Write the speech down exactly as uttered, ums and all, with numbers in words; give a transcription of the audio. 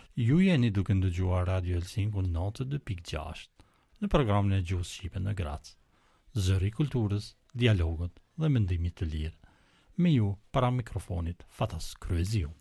Ju jeni duke ndëgjuar Radio Helsinki nëntëdhjetë e pikë gjashtë në programin e gjuhës shqipe në Grac. Zëri i kulturës, dialogut dhe mendimit të lirë. Me ju para mikrofonit Fatas Kryeziu.